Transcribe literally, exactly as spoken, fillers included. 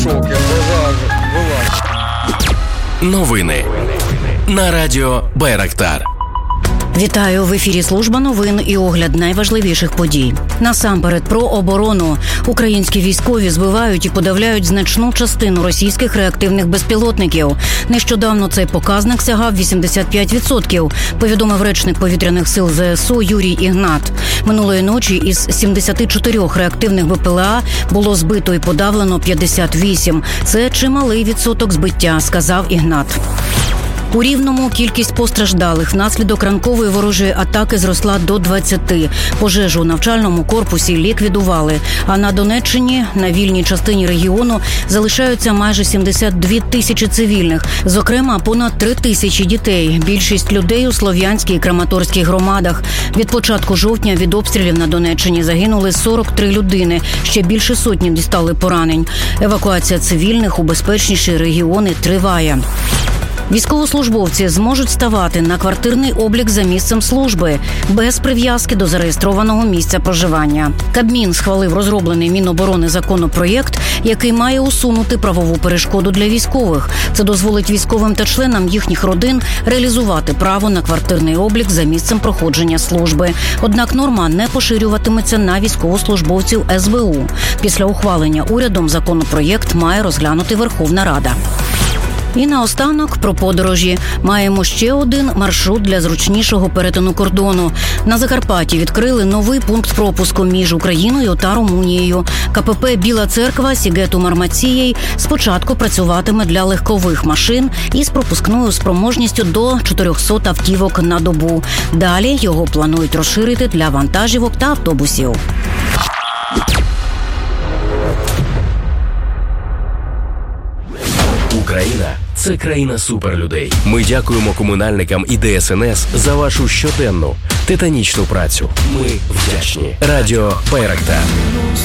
шоке. Новини на радіо Байрактар. Вітаю! В ефірі служба новин і огляд найважливіших подій. Насамперед про оборону. Українські військові збивають і подавляють значну частину російських реактивних безпілотників. Нещодавно цей показник сягав вісімдесят п'ять відсотків, повідомив речник повітряних сил ЗСУ Юрій Ігнат. Минулої ночі із сімдесят чотири реактивних БПЛА було збито і подавлено п'ятдесят вісім. Це чималий відсоток збиття, сказав Ігнат. У Рівному кількість постраждалих внаслідок ранкової ворожої атаки зросла до двадцяти. Пожежу у навчальному корпусі ліквідували. А на Донеччині, на вільній частині регіону, залишаються майже сімдесят дві тисячі цивільних. Зокрема, понад три тисячі дітей. Більшість людей у Слов'янській і Краматорській громадах. Від початку жовтня від обстрілів на Донеччині загинули сорок три людини. Ще більше сотні дістали поранень. Евакуація цивільних у безпечніші регіони триває. Військовослужбовці зможуть ставати на квартирний облік за місцем служби, без прив'язки до зареєстрованого місця проживання. Кабмін схвалив розроблений Міноборони законопроєкт, який має усунути правову перешкоду для військових. Це дозволить військовим та членам їхніх родин реалізувати право на квартирний облік за місцем проходження служби. Однак норма не поширюватиметься на військовослужбовців ес бе у. Після ухвалення урядом законопроєкт має розглянути Верховна Рада. І наостанок про подорожі. Маємо ще один маршрут для зручнішого перетину кордону. На Закарпатті відкрили новий пункт пропуску між Україною та Румунією. ка пе пе «Біла Церква» Сігету Мармацієй спочатку працюватиме для легкових машин із пропускною спроможністю до чотирьохсот автівок на добу. Далі його планують розширити для вантажівок та автобусів. Україна – це країна суперлюдей. Ми дякуємо комунальникам і де ес ен ес за вашу щоденну титанічну працю. Ми вдячні. Радіо Байрактар.